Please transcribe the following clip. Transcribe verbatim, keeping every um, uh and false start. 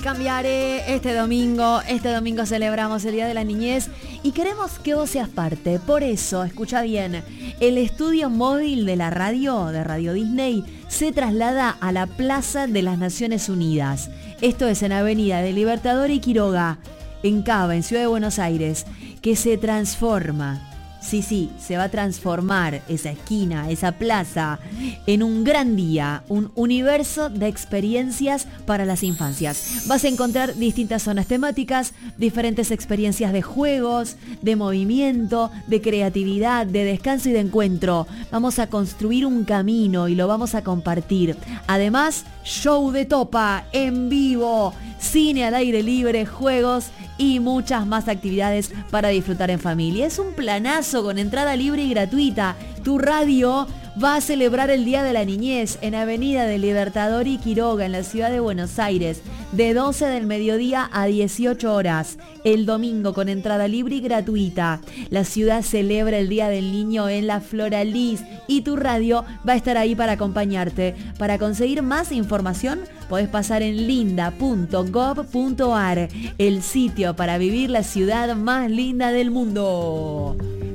Cambiaré este domingo, este domingo celebramos el Día de la Niñez y queremos que vos seas parte. Por eso, escucha bien, el estudio móvil de la radio, de Radio Disney, se traslada a la Plaza de las Naciones Unidas. Esto es en Avenida del Libertador y Quiroga, en Cava, en Ciudad de Buenos Aires, que se transforma. Sí, sí, se va a transformar esa esquina, esa plaza, en un gran día, un universo de experiencias para las infancias. Vas a encontrar distintas zonas temáticas, diferentes experiencias de juegos, de movimiento, de creatividad, de descanso y de encuentro. Vamos a construir un camino y lo vamos a compartir. Además, show de topa en vivo, cine al aire libre, juegos y muchas más actividades para disfrutar en familia. Es un planazo con entrada libre y gratuita. Tu radio va a celebrar el Día de la Niñez en Avenida del Libertador y Quiroga, en la ciudad de Buenos Aires, de doce del mediodía a dieciocho horas, el domingo con entrada libre y gratuita. La ciudad celebra el Día del Niño en la Floraliz y tu radio va a estar ahí para acompañarte. Para conseguir más información, podés pasar en linda punto gov punto ar, el sitio para vivir la ciudad más linda del mundo.